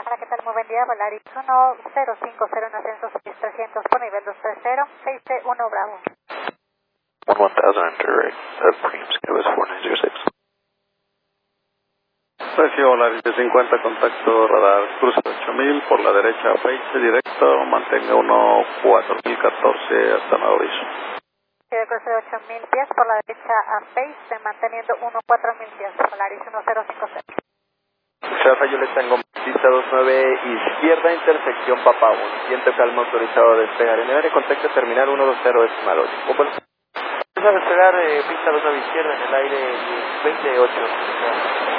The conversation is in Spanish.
Hola, ¿qué tal? Muy buen día. Volaris 1050 en ascenso 6300 por nivel 230, 6T1 Bravo. 1000 enter premium scale is 4906. Precio Volaris 50, contacto radar, cruce 8000, por la derecha Face directo, mantenga 14014 hasta Mauricio. Quiero cruce de 8000 pies por la derecha a Face, manteniendo 14000 pies, Volaris 1050. Rafa, yo le tengo pista 29 izquierda, intersección Papau, viento calma autorizado a despegar. En el área contacto terminal 120 decimal 8. Bueno, vamos a despegar pista 29 izquierda en el aire 28.